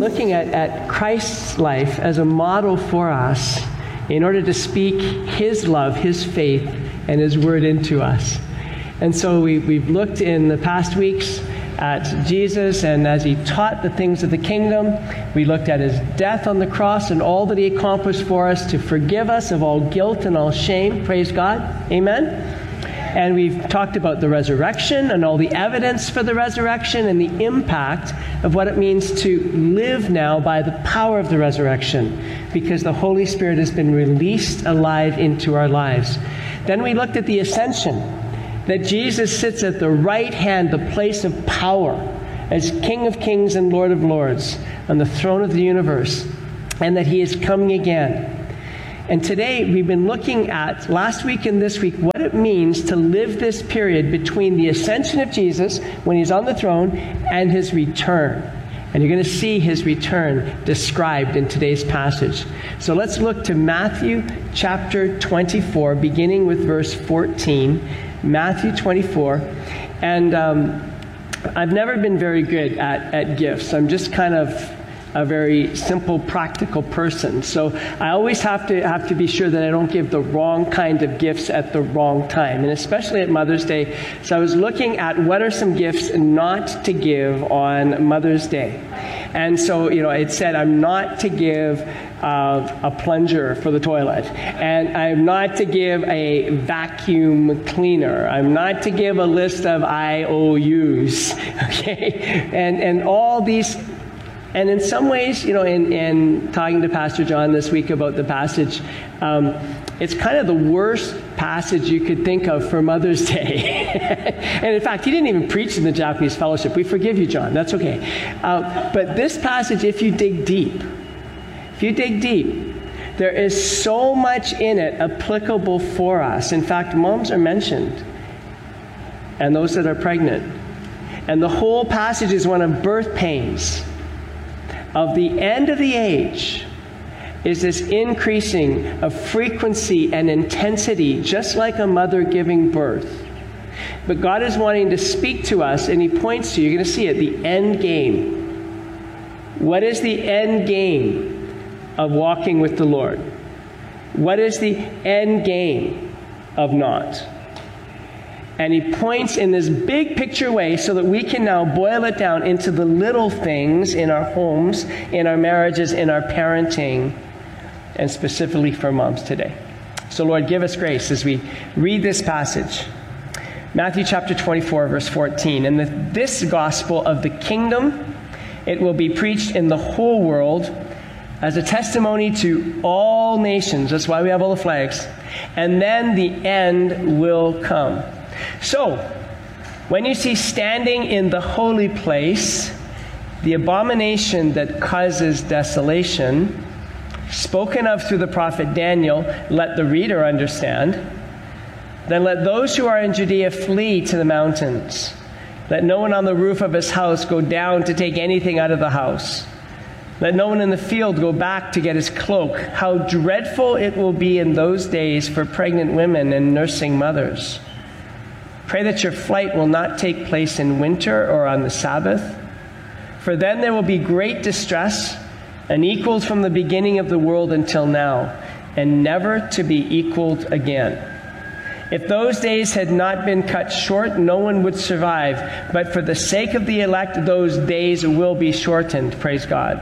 looking at Christ's life as a model for us in order to speak his love, his faith, and his word into us. And so we've looked in the past weeks at Jesus, and as he taught the things of the kingdom, we looked at his death on the cross and all that he accomplished for us to forgive us of all guilt and all shame. Praise God. Amen. And we've talked about the resurrection and all the evidence for the resurrection and the impact of what it means to live now by the power of the resurrection, because the Holy Spirit has been released alive into our lives. Then we looked at the ascension, that Jesus sits at the right hand, the place of power, as King of Kings and Lord of Lords on the throne of the universe, and that he is coming again. And today we've been looking at, last week and this week, what it means to live this period between the ascension of Jesus, when he's on the throne, and his return. And you're going to see his return described in today's passage. So let's look to Matthew chapter 24, beginning with verse 14. Matthew 24. And I've never been very good at gifts. I'm just kind of a very simple, practical person. So I always have to be sure that I don't give the wrong kind of gifts at the wrong time, and especially at Mother's Day. So I was looking at what are some gifts not to give on Mother's Day. And so, it said I'm not to give a plunger for the toilet, and I'm not to give a vacuum cleaner. I'm not to give a list of IOUs, okay? And all these. And in some ways, in talking to Pastor John this week about the passage, it's kind of the worst passage you could think of for Mother's Day. And in fact, he didn't even preach in the Japanese fellowship. We forgive you, John. That's okay. But this passage, if you dig deep, there is so much in it applicable for us. In fact, moms are mentioned, and those that are pregnant. And the whole passage is one of birth pains. Of the end of the age is this increasing of frequency and intensity, just like a mother giving birth. But God is wanting to speak to us, and he points to, you're going to see it, the end game. What is the end game of walking with the Lord? What is the end game of not? And he points in this big picture way so that we can now boil it down into the little things in our homes, in our marriages, in our parenting, and specifically for moms today. So Lord, give us grace as we read this passage. Matthew chapter 24, verse 14. And this gospel of the kingdom, it will be preached in the whole world as a testimony to all nations. That's why we have all the flags. And then the end will come. So, when you see standing in the holy place, the abomination that causes desolation, spoken of through the prophet Daniel, let the reader understand. Then let those who are in Judea flee to the mountains. Let no one on the roof of his house go down to take anything out of the house. Let no one in the field go back to get his cloak. How dreadful it will be in those days for pregnant women and nursing mothers. Pray that your flight will not take place in winter or on the Sabbath, for then there will be great distress, unequaled from the beginning of the world until now, and never to be equaled again. If those days had not been cut short, no one would survive, but for the sake of the elect, those days will be shortened. Praise God.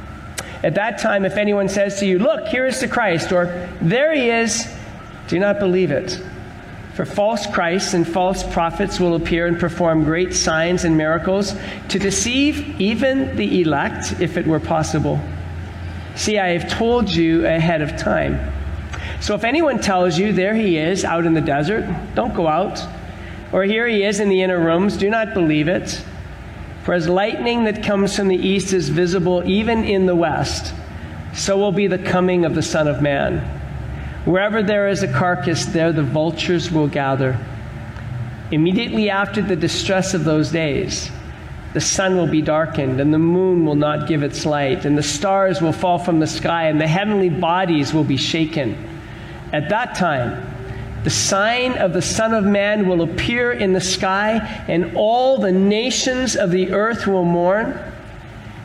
At that time, if anyone says to you, look, here is the Christ, or there he is, do not believe it. For false Christs and false prophets will appear and perform great signs and miracles to deceive even the elect, if it were possible. See, I have told you ahead of time. So if anyone tells you, there he is out in the desert, don't go out. Or here he is in the inner rooms, do not believe it. For as lightning that comes from the east is visible even in the west, so will be the coming of the Son of Man. Wherever there is a carcass, there the vultures will gather. Immediately after the distress of those days, the sun will be darkened, and the moon will not give its light, and the stars will fall from the sky, and the heavenly bodies will be shaken. At that time, the sign of the Son of Man will appear in the sky, and all the nations of the earth will mourn.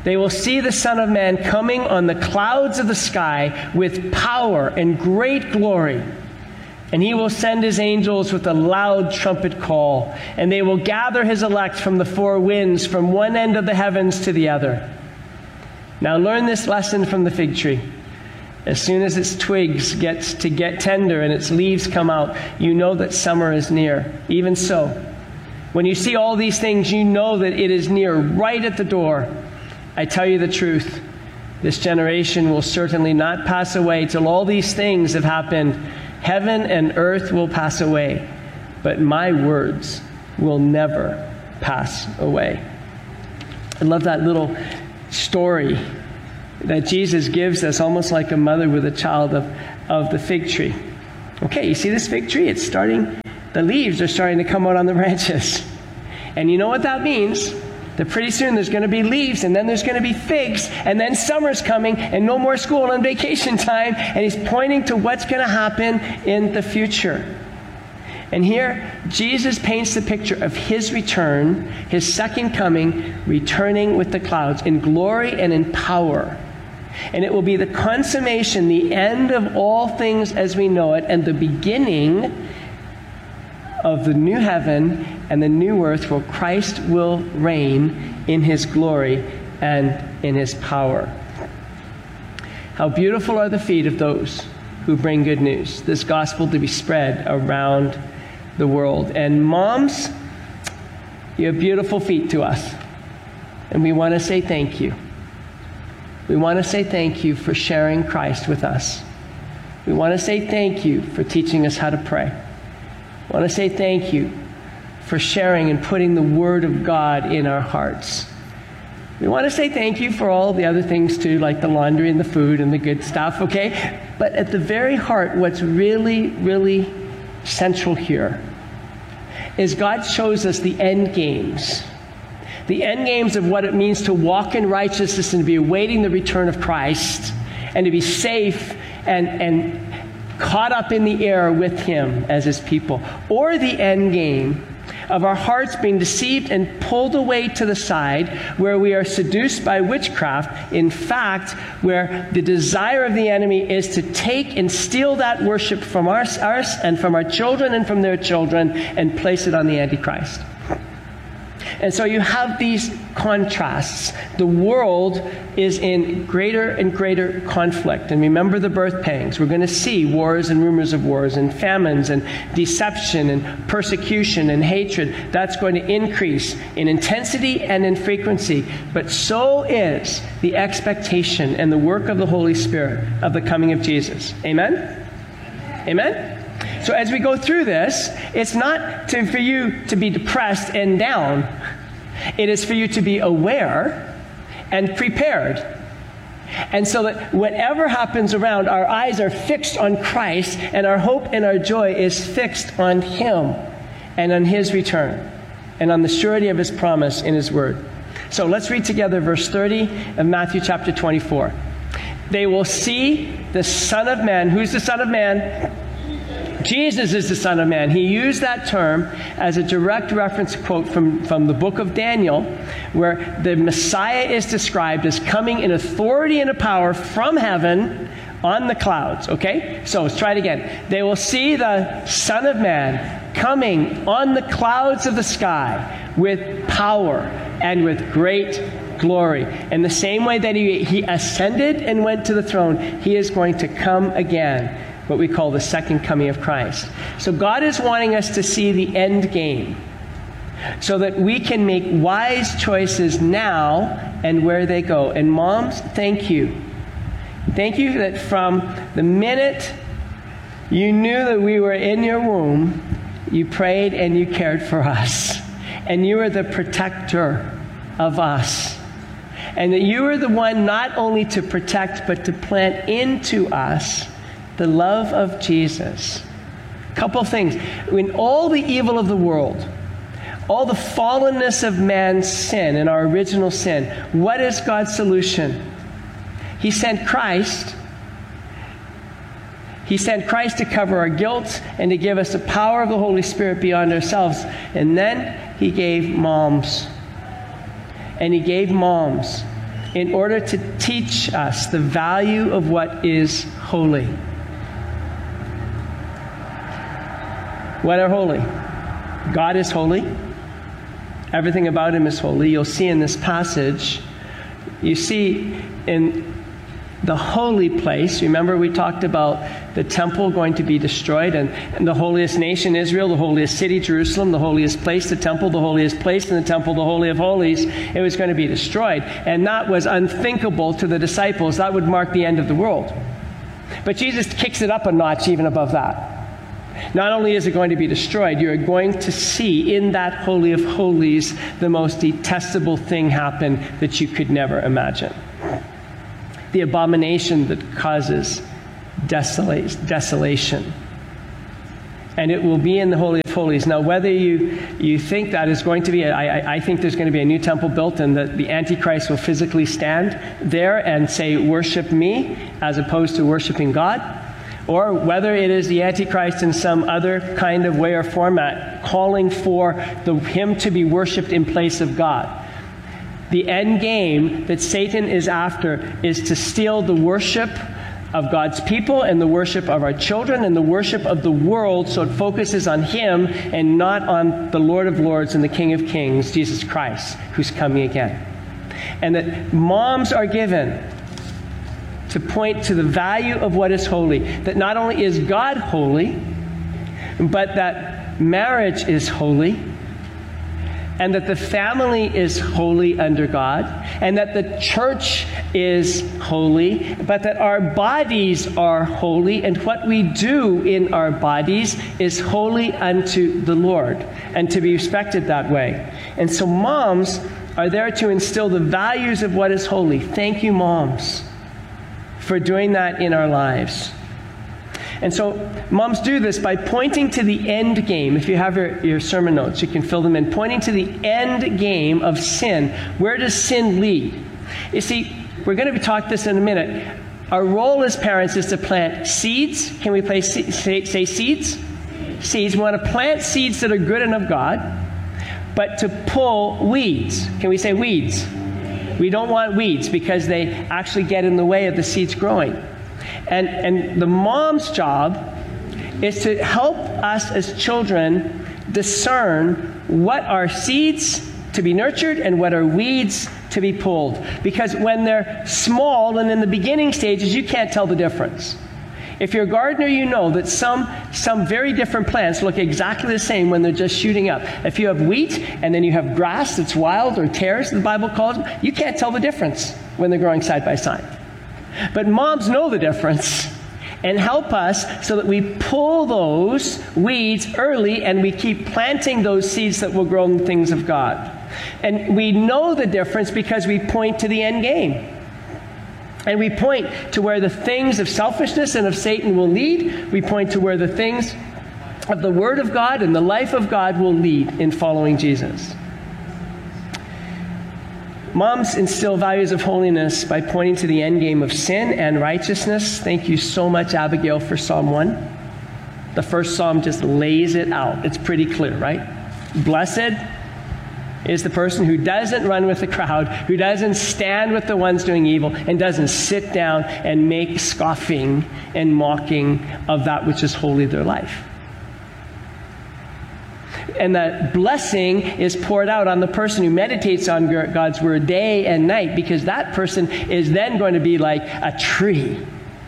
They will see the Son of Man coming on the clouds of the sky with power and great glory. And he will send his angels with a loud trumpet call, and they will gather his elect from the four winds, from one end of the heavens to the other. Now learn this lesson from the fig tree. As soon as its twigs get tender and its leaves come out, you know that summer is near. Even so, when you see all these things, you know that it is near, right at the door. I tell you the truth, this generation will certainly not pass away till all these things have happened. Heaven and earth will pass away, but my words will never pass away. I love that little story that Jesus gives us, almost like a mother with a child, of the fig tree. Okay, you see this fig tree? It's starting, the leaves are starting to come out on the branches. And you know what that means? That pretty soon there's going to be leaves, and then there's going to be figs, and then summer's coming, and no more school and vacation time. And he's pointing to what's going to happen in the future. And here, Jesus paints the picture of his return, his second coming, returning with the clouds in glory and in power. And it will be the consummation, the end of all things as we know it, and the beginning of the new heaven and the new earth where Christ will reign in his glory and in his power. How beautiful are the feet of those who bring good news, this gospel to be spread around the world. And moms, you have beautiful feet to us. And we want to say thank you. We want to say thank you for sharing Christ with us. We want to say thank you for teaching us how to pray. I want to say thank you for sharing and putting the Word of God in our hearts. We want to say thank you for all the other things too, like the laundry and the food and the good stuff, okay? But at the very heart, what's really, really central here is God shows us the end games. The end games of what it means to walk in righteousness and to be awaiting the return of Christ and to be safe and caught up in the air with him as his people. Or the end game of our hearts being deceived and pulled away to the side, where we are seduced by witchcraft. In fact, where the desire of the enemy is to take and steal that worship from us and from our children and from their children and place it on the Antichrist. And so you have these contrasts. The world is in greater and greater conflict. And remember the birth pangs. We're going to see wars and rumors of wars and famines and deception and persecution and hatred. That's going to increase in intensity and in frequency. But so is the expectation and the work of the Holy Spirit of the coming of Jesus. Amen? Amen? So as we go through this, it's not for you to be depressed and down. It is for you to be aware and prepared. And so that whatever happens around, our eyes are fixed on Christ, and our hope and our joy is fixed on him and on his return and on the surety of his promise in his word. So let's read together verse 30 of Matthew chapter 24. They will see the Son of Man. Who's the Son of Man? Jesus is the Son of Man. He used that term as a direct reference quote from the book of Daniel, where the Messiah is described as coming in authority and a power from heaven on the clouds. Okay? So let's try it again. They will see the Son of Man coming on the clouds of the sky with power and with great glory. In the same way that he ascended and went to the throne, he is going to come again. What we call the second coming of Christ. So God is wanting us to see the end game so that we can make wise choices now and where they go. And moms, thank you. Thank you that from the minute you knew that we were in your womb, you prayed and you cared for us. And you were the protector of us. And that you were the one not only to protect but to plant into us the love of Jesus. Couple things. In all the evil of the world, all the fallenness of man's sin and our original sin, what is God's solution? He sent Christ. He sent Christ to cover our guilt and to give us the power of the Holy Spirit beyond ourselves. And then he gave moms. And he gave moms in order to teach us the value of what is holy. What are holy? God is holy. Everything about him is holy. You'll see in this passage, you see in the holy place, remember we talked about the temple going to be destroyed, and the holiest nation, Israel, the holiest city, Jerusalem, the holiest place, the temple, the holiest place in the temple, the Holy of Holies, it was going to be destroyed. And that was unthinkable to the disciples. That would mark the end of the world. But Jesus kicks it up a notch even above that. Not only is it going to be destroyed, you're going to see in that Holy of Holies the most detestable thing happen that you could never imagine. The abomination that causes desolation. And it will be in the Holy of Holies. Now, whether you think that is going to be, I think there's going to be a new temple built and that the Antichrist will physically stand there and say, worship me, as opposed to worshiping God. Or whether it is the Antichrist in some other kind of way or format calling for him to be worshipped in place of God. The end game that Satan is after is to steal the worship of God's people and the worship of our children and the worship of the world, so it focuses on him and not on the Lord of Lords and the King of Kings, Jesus Christ, who's coming again. And that moms are given to point to the value of what is holy. That not only is God holy, but that marriage is holy, and that the family is holy under God, and that the church is holy, but that our bodies are holy, and what we do in our bodies is holy unto the Lord, and to be respected that way. And so moms are there to instill the values of what is holy. Thank you, moms, for doing that in our lives. And so moms do this by pointing to the end game. If you have your sermon notes, you can fill them in. Pointing to the end game of sin. Where does sin lead? You see, we're going to talk this in a minute. Our role as parents is to plant seeds. Can we say seeds? Seeds. We want to plant seeds that are good and of God, but to pull weeds. Can we say weeds? We don't want weeds because they actually get in the way of the seeds growing. And the mom's job is to help us as children discern what are seeds to be nurtured and what are weeds to be pulled. Because when they're small and in the beginning stages, you can't tell the difference. If you're a gardener, you know that some very different plants look exactly the same when they're just shooting up. If you have wheat and then you have grass that's wild, or tares, the Bible calls them, you can't tell the difference when they're growing side by side. But moms know the difference and help us so that we pull those weeds early and we keep planting those seeds that will grow in the things of God. And we know the difference because we point to the end game. And we point to where the things of selfishness and of Satan will lead. We point to where the things of the Word of God and the life of God will lead in following Jesus. Moms instill values of holiness by pointing to the end game of sin and righteousness. Thank you so much, Abigail, for Psalm 1. The first psalm just lays it out. It's pretty clear, right? Blessed is the person who doesn't run with the crowd, who doesn't stand with the ones doing evil, and doesn't sit down and make scoffing and mocking of that which is holy their life. And that blessing is poured out on the person who meditates on God's word day and night, because that person is then going to be like a tree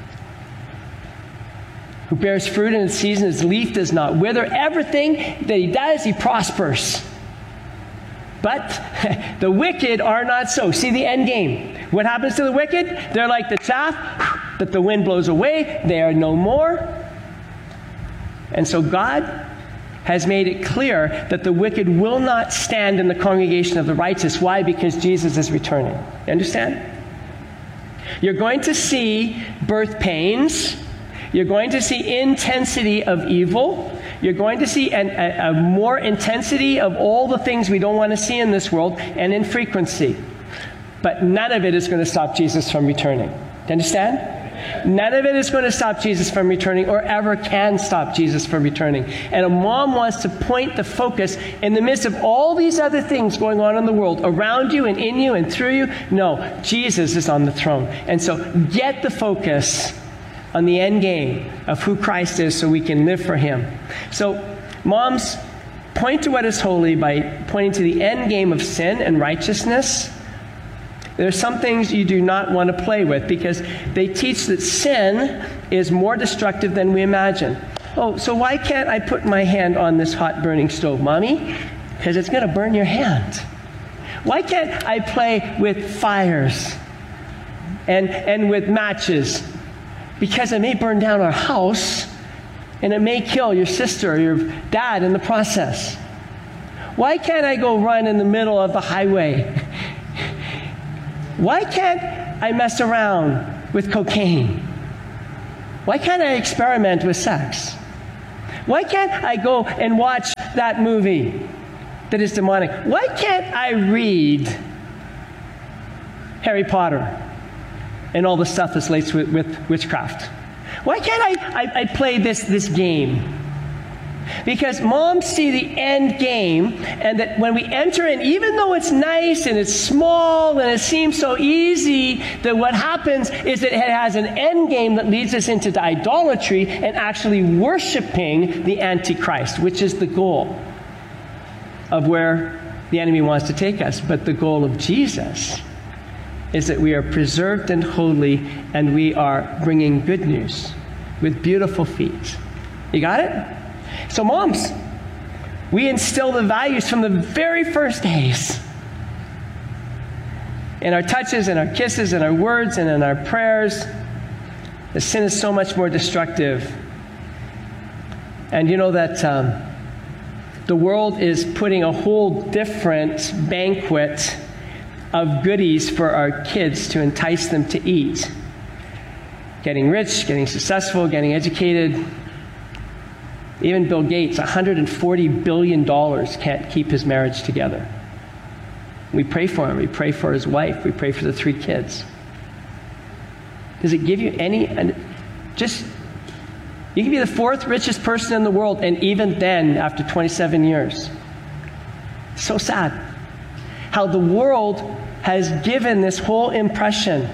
who bears fruit in its season. His leaf does not wither. Everything that he does, he prospers. But the wicked are not so. See the end game. What happens to the wicked? They're like the chaff that the wind blows away. They are no more. And so God has made it clear that the wicked will not stand in the congregation of the righteous. Why? Because Jesus is returning. You understand? You're going to see birth pains. You're going to see intensity of evil. You're going to see a more intensity of all the things we don't want to see in this world, and in frequency. But none of it is going to stop Jesus from returning. Do you understand? None of it is going to stop Jesus from returning or ever can stop Jesus from returning. And a mom wants to point the focus in the midst of all these other things going on in the world, around you and in you and through you. No, Jesus is on the throne. And so get the focus on the end game of who Christ is so we can live for him. So moms, point to what is holy by pointing to the end game of sin and righteousness. There are some things you do not want to play with because they teach that sin is more destructive than we imagine. Oh, so why can't I put my hand on this hot burning stove, Mommy? Because it's going to burn your hand. Why can't I play with fires and with matches? Because it may burn down our house and it may kill your sister or your dad in the process. Why can't I go run in the middle of the highway? Why can't I mess around with cocaine? Why can't I experiment with sex? Why can't I go and watch that movie that is demonic? Why can't I read Harry Potter and all the stuff that's laced with witchcraft? Why can't I play this game? Because moms see the end game, and that when we enter in, even though it's nice and it's small and it seems so easy, that what happens is that it has an end game that leads us into idolatry and actually worshiping the Antichrist, which is the goal of where the enemy wants to take us. But the goal of Jesus is that we are preserved and holy, and we are bringing good news with beautiful feet. You got it? So moms, we instill the values from the very first days. In our touches, and our kisses, and our words, and in our prayers. The sin is so much more destructive. And you know that the world is putting a whole different banquet of goodies for our kids to entice them to eat. Getting rich, getting successful, getting educated. Even Bill Gates, $140 billion, can't keep his marriage together. We pray for him. We pray for his wife. We pray for the 3 kids. Does it give you any... You can be the 4th richest person in the world, and even then, after 27 years. So sad. How the world has given this whole impression.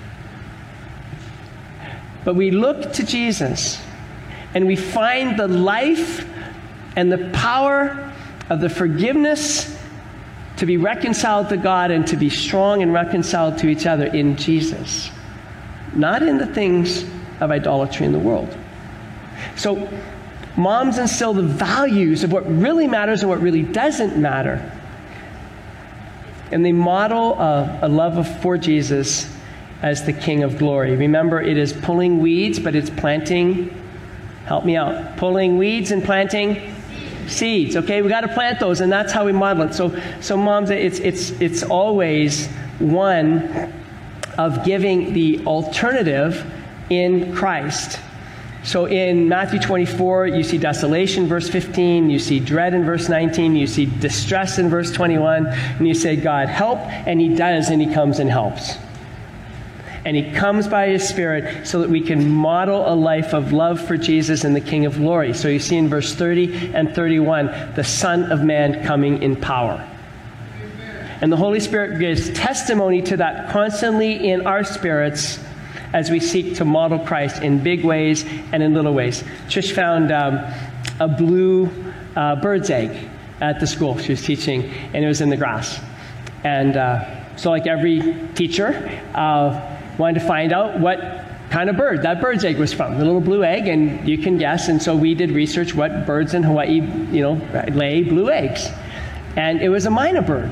But we look to Jesus, and we find the life and the power of the forgiveness to be reconciled to God and to be strong and reconciled to each other in Jesus. Not in the things of idolatry in the world. So, moms instill the values of what really matters and what really doesn't matter. And they model a love for Jesus as the King of Glory. Remember, it is pulling weeds, but it's planting. Help me out. Pulling weeds and planting seeds. Okay, we got to plant those, and that's how we model it. So moms, it's always one of giving the alternative in Christ. So in Matthew 24, you see desolation, verse 15. You see dread in verse 19. You see distress in verse 21. And you say, God, help. And he does, and he comes and helps. And he comes by his Spirit so that we can model a life of love for Jesus and the King of Glory. So you see in verse 30 and 31, the Son of Man coming in power. And the Holy Spirit gives testimony to that constantly in our spirits as we seek to model Christ in big ways and in little ways. Trish found a blue bird's egg at the school she was teaching, and it was in the grass. And so like every teacher, wanted to find out what kind of bird that bird's egg was from. The little blue egg, and you can guess. And so we did research what birds in Hawaii, lay blue eggs. And it was a myna bird.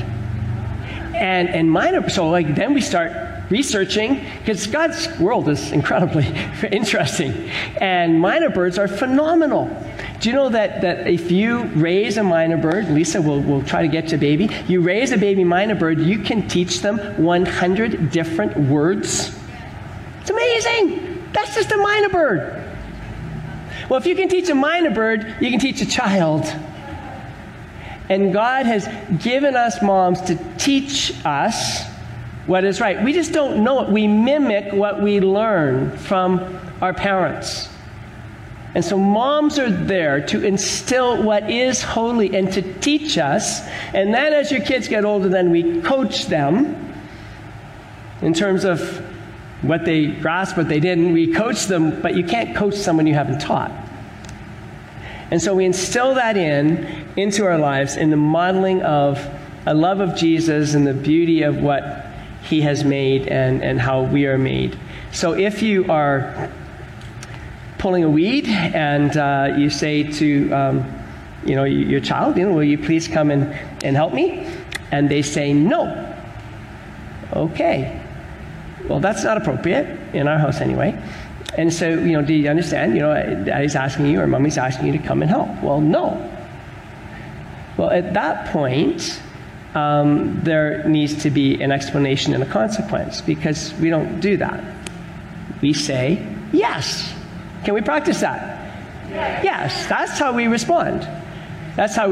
And myna, so then we start researching, because God's world is incredibly interesting. And myna birds are phenomenal. Do you know that if you raise a myna bird, Lisa will try to get you a baby, you raise a baby myna bird, you can teach them 100 different words? It's amazing. That's just a myna bird. Well, if you can teach a myna bird, you can teach a child. And God has given us moms to teach us what is right. We just don't know it. We mimic what we learn from our parents. And so moms are there to instill what is holy and to teach us. And then as your kids get older, then we coach them in terms of what they grasped, what they didn't. We coach them, but you can't coach someone you haven't taught. And so we instill that into our lives in the modeling of a love of Jesus and the beauty of what he has made and how we are made. So if you are pulling a weed and you say to your child, will you please come and help me? And they say no. Okay. Well, that's not appropriate in our house anyway. And so, do you understand? Daddy's asking you or mommy's asking you to come and help. Well, no. Well, at that point, there needs to be an explanation and a consequence, because we don't do that. We say yes. Can we practice that? Yes. That's how we respond. That's how